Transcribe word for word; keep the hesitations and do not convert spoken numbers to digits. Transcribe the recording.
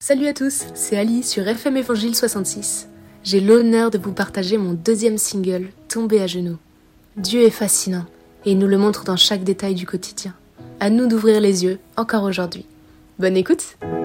Salut à tous, c'est Ali sur F M Évangile soixante-six. J'ai l'honneur de vous partager mon deuxième single, Tomber à genoux. Dieu est fascinant et il nous le montre dans chaque détail du quotidien. À nous d'ouvrir les yeux, encore aujourd'hui. Bonne écoute!